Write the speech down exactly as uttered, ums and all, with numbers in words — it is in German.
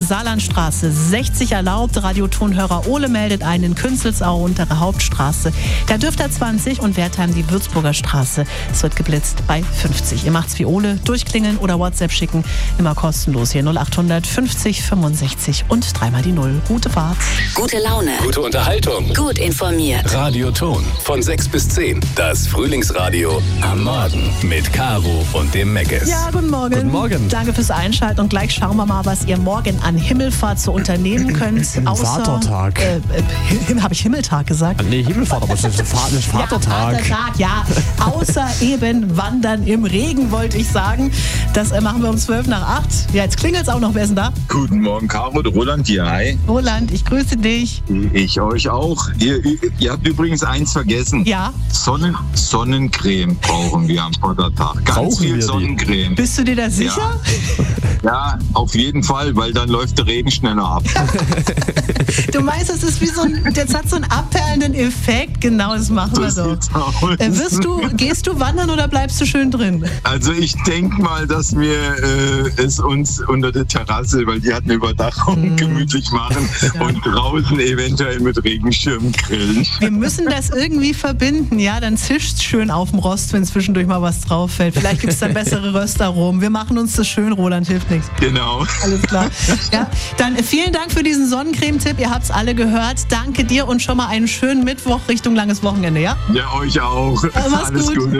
Saarlandstraße sechzig erlaubt. Radiotonhörer Ole meldet einen in Künzelsau untere Hauptstraße. Da dürft ihr zwanzig und Wertheim die Würzburger Straße. Es wird geblitzt bei fünfzig. Ihr macht's wie Ole, durchklingeln oder WhatsApp schicken. Immer kostenlos hier null acht fünfzig fünfundsechzig und dreimal die Null. Gute Fahrt. Gute Laune. Gute Unterhaltung. Gut informiert. Radioton von sechs bis zehn. Das Frühlingsradio am Morgen mit Caro und dem Meckes. Ja, guten Morgen. Guten Morgen. Danke fürs Einschalten und gleich schauen wir mal, was ihr morgen an Himmelfahrt so unternehmen könnt. Außer, Vatertag. Äh, äh, Habe ich Himmeltag gesagt? Nee, Himmelfahrt, aber das ist ein Vatertag. Ja, Vatertag, ja. Außer eben Wandern im Regen, wollte ich sagen. Das äh, machen wir um zwölf nach acht. Ja, jetzt klingelt es auch noch. Wer ist denn da? Guten Morgen, Caro, der Roland hier. Hi. Roland, ich grüße dich. Ich euch auch. Ihr, ihr habt übrigens eins vergessen. Ja. Sonnen, Sonnencreme brauchen wir am Vatertag. Ganz Brauchen wir viel die? Sonnencreme. Bist du dir da sicher? Ja. ja, auf jeden Fall, weil dann läuft der Regen schneller ab. Du meinst, das ist wie so ein, das hat so einen abperlenden Effekt. Genau, das machen wir So so. sieht's aus. Äh, wirst du, gehst du wandern oder bleibst du schön drin? Also ich denke mal, dass wir äh, es uns unter der Terrasse, weil die hat eine Überdachung, Mm. gemütlich machen Ja. und draußen eventuell mit Regenschirm grillen. Wir müssen das irgendwie verbinden, ja? Dann zischt's schön auf dem Rost, wenn zwischendurch mal was drauf fällt. Vielleicht gibt's dann bessere Röstaromen. Wir machen uns das schön, Roland, hilft nichts. Genau. Alles klar. Ja, dann äh, vielen Dank für diesen Sonnencreme-Tipp. Ihr habt's alle gehört. Danke dir und schon mal einen schönen Mittwoch Richtung langes Wochenende, ja? Ja, euch auch. mach's Alles gut. Gute.